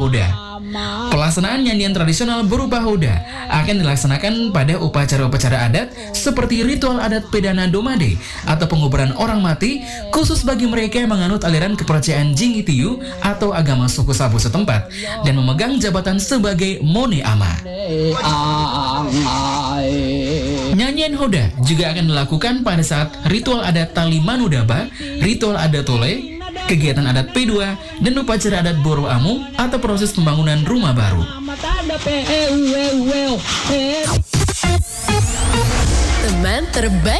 Hoda. Pelaksanaan nyanyian tradisional berupa Hoda akan dilaksanakan pada upacara-upacara adat seperti ritual adat Pedana Domade atau penguburan orang mati khusus bagi mereka yang menganut aliran kepercayaan Jingitiu atau agama suku Sabu setempat dan memegang jabatan sebagai Mone Ama. Nyanyian Hoda juga akan dilakukan pada saat ritual adat Tali Manudaba, ritual adat Tole, kegiatan adat P2, dan upacara adat Boro Amu atau proses pembangunan rumah baru. Teman terbaik